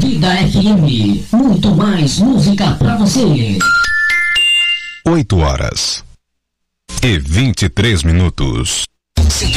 Vida FM, muito mais música pra você. 8 horas e 23 minutos.